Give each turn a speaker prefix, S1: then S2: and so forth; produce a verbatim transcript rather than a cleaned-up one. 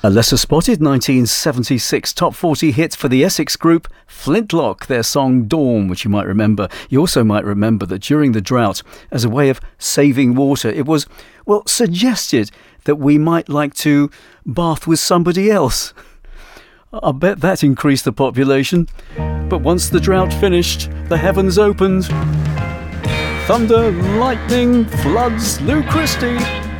S1: A lesser spotted nineteen seventy-six top forty hit for the Essex group Flintlock, their song Dawn, which you might remember. You also might remember that during the drought, as a way of saving water, it was, well, suggested that we might like to bath with somebody else. I bet that increased the population. But once the drought finished, the heavens opened. Thunder, lightning, floods, Lou Christie.